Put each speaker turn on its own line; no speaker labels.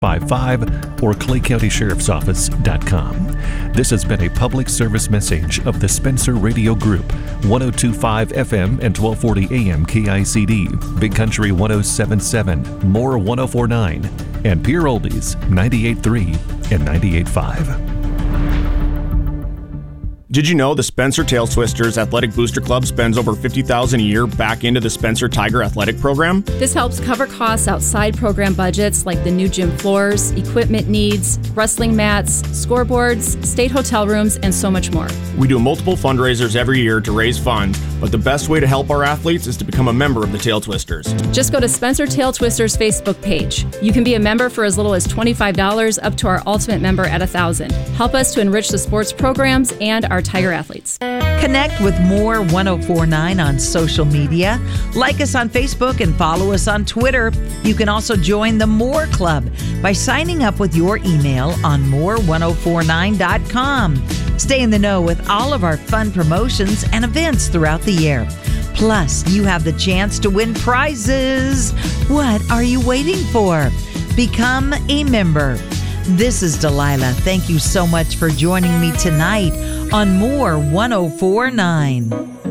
or claycountysheriffsoffice.com. This has been a public service message of the Spencer Radio Group, 102.5 FM and 1240 AM KICD, Big Country 107.7, Moore 104.9, and Pure Oldies 98.3 and 98.5.
Did you know the Spencer Tail Twisters Athletic Booster Club spends over $50,000 a year back into the Spencer Tiger Athletic Program?
This helps cover costs outside program budgets like the new gym floors, equipment needs, wrestling mats, scoreboards, state hotel rooms, and so much more.
We do multiple fundraisers every year to raise funds, but the best way to help our athletes is to become a member of the Tail Twisters.
Just go to Spencer Tail Twisters Facebook page. You can be a member for as little as $25 up to our ultimate member at $1,000. Help us to enrich the sports programs and our Tiger athletes.
Connect with More 1049 on social media. Like us on Facebook and follow us on Twitter. You can also join the More Club by signing up with your email on more1049.com. Stay in the know with all of our fun promotions and events throughout the year. Plus, you have the chance to win prizes. What are you waiting for? Become a member. This is Delilah. Thank you so much for joining me tonight on More 1049.